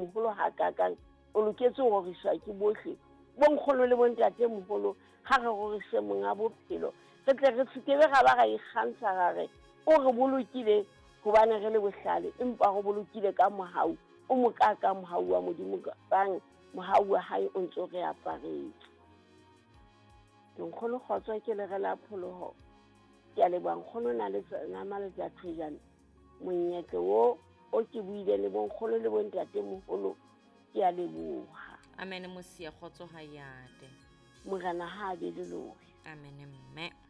moholo hakakang o loketse go riswa ke bohle bonkgolo le bontate moholo ga re go re se monga bophelo re tle re tshikebe ga ba ga ikgantsha gare o re bolokile gobane re le bohlale empa go bolokile ka mohau o mo ka mohau wa modimo bang mohau wa hae o ntse re aparetse nkgolo kgotswa ke le re la pholoho ke a le bangkgolo na le nama le tsa tshejana monyetlo o ke buile le bonkgolo le bontate moholo ke a leboha. Amen mosia khotso hayate. Morana ha be le lohe. Amen mme.